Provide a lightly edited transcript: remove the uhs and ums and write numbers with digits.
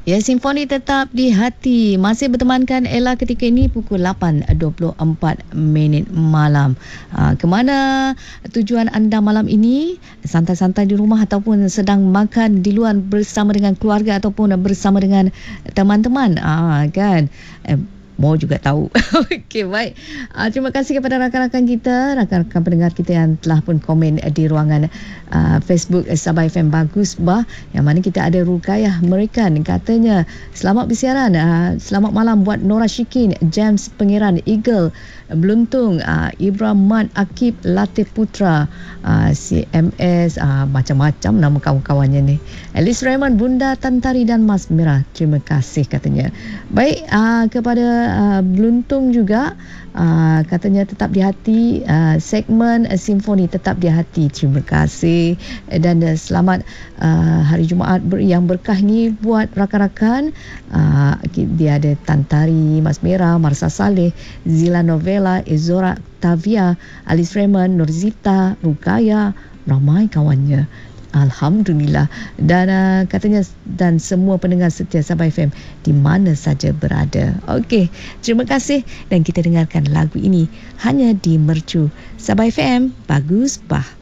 Ya, simfoni tetap di hati. Masih bertemankan Ella ketika ini pukul 8.24 malam. Kemana tujuan anda malam ini? Santai-santai di rumah ataupun sedang makan di luar bersama dengan keluarga ataupun bersama dengan teman-teman? Kan? Mau juga tahu. Okey, baik. Terima kasih kepada rakan-rakan kita, rakan-rakan pendengar kita yang telah pun komen di ruangan Facebook Sabah FM Bagus Bah, yang mana kita ada Rukayah Merikan, katanya selamat bersiaran, selamat malam buat Nora Shikin, James Pangeran, Eagle Bluntung, Ibrahim Mat, Akib Latif Putra, CMS, macam-macam nama kawan-kawannya ni, Alice Raymond, Bunda Tantari dan Mas Merah. Terima kasih katanya. Baik, kepada Bluntung juga, katanya tetap di hati, segmen simfoni tetap di hati. Terima kasih dan selamat hari Jumaat yang berkah ni buat rakan-rakan. Dia ada Tantari, Mas Merah, Marsa Saleh, Zila Novella, Izora Tavia, Alice Raymond, Nurzita, Rukaya, ramai kawannya. Alhamdulillah. Dan katanya dan semua pendengar setia Sabah FM di mana saja berada. Okey, terima kasih dan kita dengarkan lagu ini hanya di Mercu Sabah FM Bagus Bah.